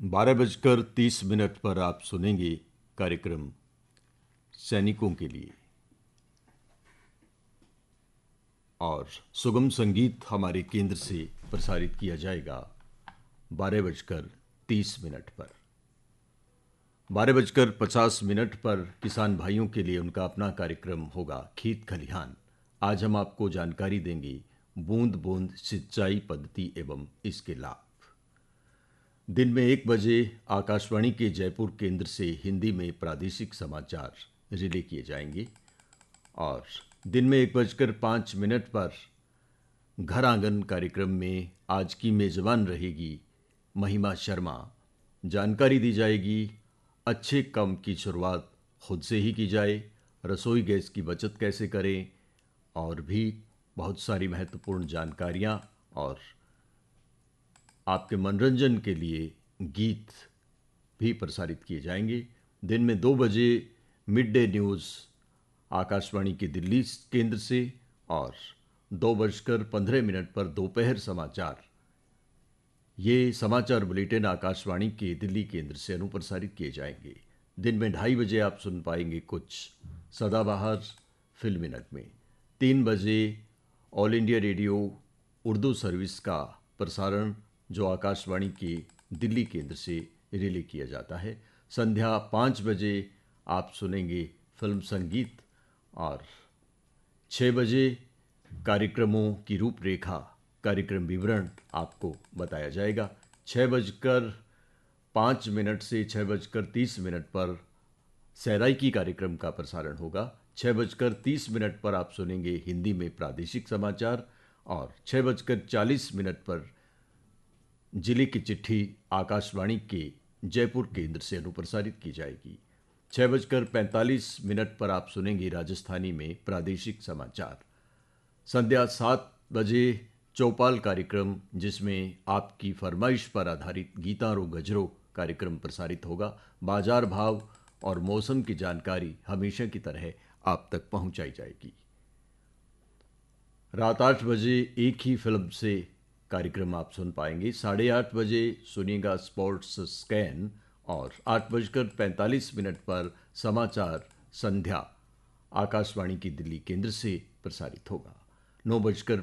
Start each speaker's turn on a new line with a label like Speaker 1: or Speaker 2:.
Speaker 1: 12:30 पर आप सुनेंगे कार्यक्रम सैनिकों के लिए। और सुगम संगीत हमारे केंद्र से प्रसारित किया जाएगा 12:30 पर। 12:50 पर किसान भाइयों के लिए उनका अपना कार्यक्रम होगा खेत खलिहान। आज हम आपको जानकारी देंगे बूंद बूंद सिंचाई पद्धति एवं इसके लाभ। दिन में 1 बजे आकाशवाणी के जयपुर केंद्र से हिंदी में प्रादेशिक समाचार रिले किए जाएंगे और दिन में 1:05 पर घर आंगन कार्यक्रम में आज की मेजबान रहेगी महिमा शर्मा। जानकारी दी जाएगी अच्छे काम की शुरुआत खुद से ही की जाए, रसोई गैस की बचत कैसे करें और भी बहुत सारी महत्वपूर्ण जानकारियां और आपके मनोरंजन के लिए गीत भी प्रसारित किए जाएंगे। दिन में 2 बजे मिड डे न्यूज़ आकाशवाणी के दिल्ली केंद्र से और 2:15 पर दोपहर समाचार। ये समाचार बुलेटिन आकाशवाणी के दिल्ली केंद्र से अनुप्रसारित किए जाएंगे। दिन में 2:30 बजे आप सुन पाएंगे कुछ सदाबहार फिल्मी नगमे। 3 बजे all India radio Urdu service का प्रसारण जो आकाशवाणी के दिल्ली केंद्र से रिले किया जाता है। संध्या 5 बजे आप सुनेंगे फिल्म संगीत और 6 बजे कार्यक्रमों की रूपरेखा, कार्यक्रम विवरण आपको बताया जाएगा। 6:05 से 6:30 पर सैराइकी कार्यक्रम का प्रसारण होगा। 6:30 पर आप सुनेंगे हिंदी में प्रादेशिक समाचार और 6:40 पर जिले की चिट्ठी आकाशवाणी के जयपुर केंद्र से अनुप्रसारित की जाएगी। 6:45 पर आप सुनेंगे राजस्थानी में प्रादेशिक समाचार। संध्या 7 बजे चौपाल कार्यक्रम जिसमें आपकी फरमाइश पर आधारित गीता और गजरों कार्यक्रम प्रसारित होगा। बाजार भाव और मौसम की जानकारी हमेशा की तरह आप तक पहुंचाई जाएगी। रात 8 बजे एक ही फिल्म से कार्यक्रम आप सुन पाएंगे। 8:30 बजे सुनिएगा स्पोर्ट्स स्कैन और 8:45 पर समाचार संध्या आकाशवाणी की दिल्ली केंद्र से प्रसारित होगा। 9